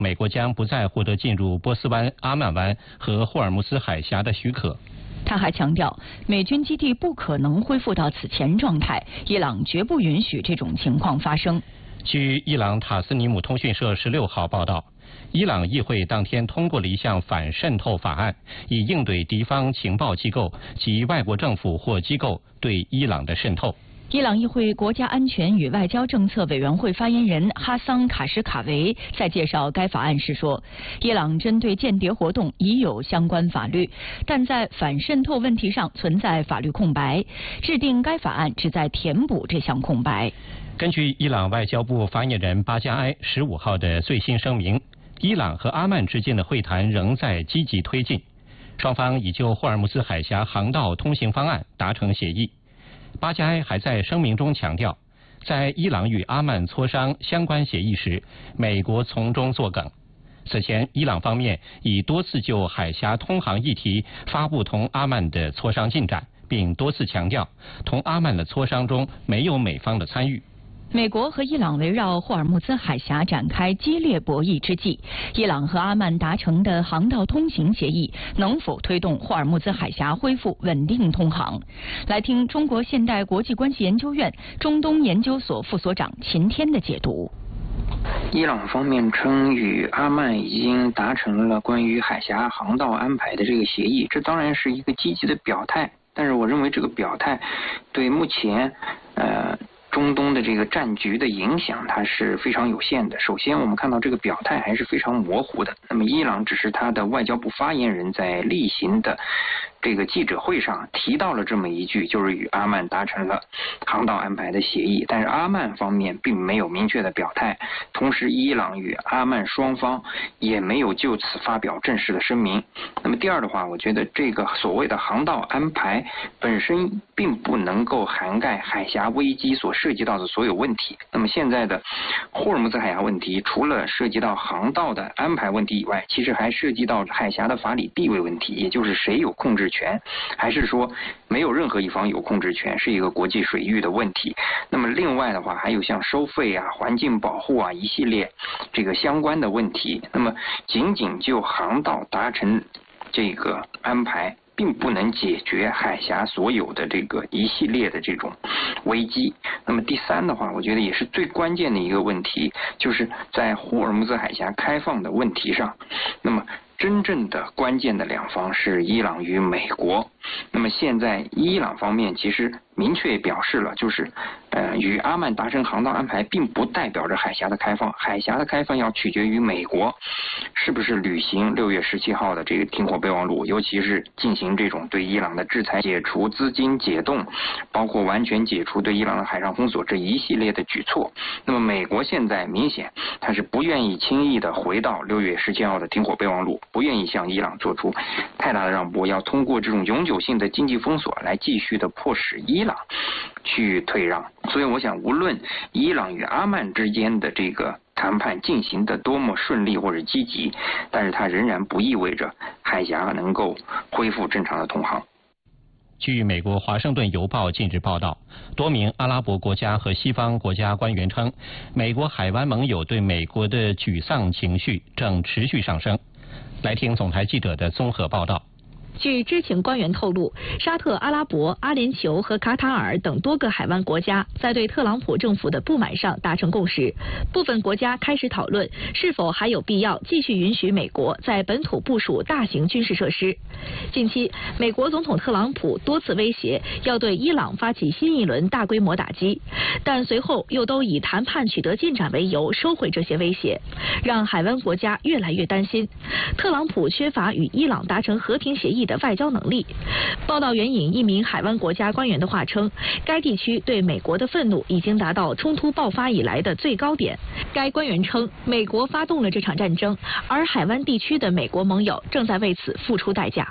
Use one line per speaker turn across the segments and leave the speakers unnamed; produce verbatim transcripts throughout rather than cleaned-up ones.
美国将不再获得进入波斯湾、阿曼湾和霍尔木兹海峡的许可。
他还强调，美军基地不可能恢复到此前状态，伊朗绝不允许这种情况发生。
据伊朗塔斯尼姆通讯社十六号报道，伊朗议会当天通过了一项反渗透法案，以应对敌方情报机构及外国政府或机构对伊朗的渗透。
伊朗议会国家安全与外交政策委员会发言人哈桑卡什卡维在介绍该法案时说，伊朗针对间谍活动已有相关法律，但在反渗透问题上存在法律空白，制定该法案旨在填补这项空白。
根据伊朗外交部发言人巴加埃十五号的最新声明，伊朗和阿曼之间的会谈仍在积极推进，双方已就霍尔木兹海峡航道通行方案达成协议。巴加埃还在声明中强调，在伊朗与阿曼磋商相关协议时，美国从中作梗。此前，伊朗方面已多次就海峡通航议题发布同阿曼的磋商进展，并多次强调，同阿曼的磋商中没有美方的参与。
美国和伊朗围绕霍尔木兹海峡展开激烈博弈之际，伊朗和阿曼达成的航道通行协议能否推动霍尔木兹海峡恢复稳定通航？来听中国现代国际关系研究院中东研究所副所长秦天的解读。
伊朗方面称与阿曼已经达成了关于海峡航道安排的这个协议，这当然是一个积极的表态，但是我认为这个表态对目前呃中东的这个战局的影响，它是非常有限的。首先，我们看到这个表态还是非常模糊的。那么，伊朗只是他的外交部发言人在例行的这个记者会上提到了这么一句，就是与阿曼达成了航道安排的协议，但是阿曼方面并没有明确的表态。同时，伊朗与阿曼双方也没有就此发表正式的声明。那么，第二的话，我觉得这个所谓的航道安排本身并不能够涵盖海峡危机所涉及到的所有问题。那么现在的霍尔木兹海峡问题，除了涉及到航道的安排问题以外，其实还涉及到海峡的法理地位问题，也就是谁有控制权，还是说没有任何一方有控制权，是一个国际水域的问题。那么另外的话，还有像收费啊、环境保护啊一系列这个相关的问题。那么仅仅就航道达成这个安排，并不能解决海峡所有的这个一系列的这种危机。那么第三的话，我觉得也是最关键的一个问题，就是在霍尔木兹海峡开放的问题上，那么真正的关键的两方是伊朗与美国。那么现在伊朗方面其实明确表示了，就是呃与阿曼达成航道安排并不代表着海峡的开放，海峡的开放要取决于美国是不是履行六月十七号的这个停火备忘录，尤其是进行这种对伊朗的制裁、解除资金解冻，包括完全解除对伊朗的海上封锁这一系列的举措。那么美国现在明显他是不愿意轻易的回到六月十七号的停火备忘录，不愿意向伊朗做出太大的让步，要通过这种永久性的经济封锁来继续的迫使伊朗去退让。所以我想，无论伊朗与阿曼之间的这个谈判进行的多么顺利或者积极，但是它仍然不意味着海峡能够恢复正常的通航。
据美国《华盛顿邮报》近日报道，多名阿拉伯国家和西方国家官员称，美国海湾盟友对美国的沮丧情绪正持续上升。来听总台记者的综合报道。
据知情官员透露，沙特阿拉伯、阿联酋和卡塔尔等多个海湾国家在对特朗普政府的不满上达成共识，部分国家开始讨论是否还有必要继续允许美国在本土部署大型军事设施。近期，美国总统特朗普多次威胁要对伊朗发起新一轮大规模打击，但随后又都以谈判取得进展为由收回这些威胁，让海湾国家越来越担心特朗普缺乏与伊朗达成和平协议的外交能力。报道援引一名海湾国家官员的话称，该地区对美国的愤怒已经达到冲突爆发以来的最高点。该官员称，美国发动了这场战争，而海湾地区的美国盟友正在为此付出代价。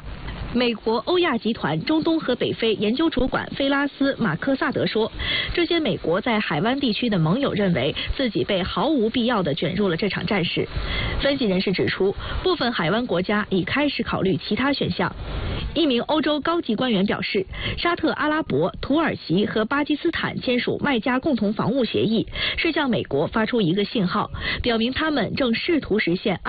美国欧亚集团中东和北非研究主管菲拉斯·马克萨德说，这些美国在海湾地区的盟友认为自己被毫无必要地卷入了这场战事。分析人士指出，部分海湾国家已开始考虑其他选项。一名欧洲高级官员表示，沙特阿拉伯、土耳其和巴基斯坦签署外加共同防务协议，是向美国发出一个信号，表明他们正试图实现